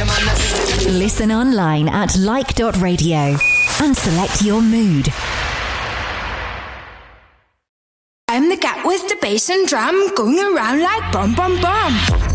Listen online at like.radio and select your mood. I'm the cat with the bass and drum going around like bum bum bum.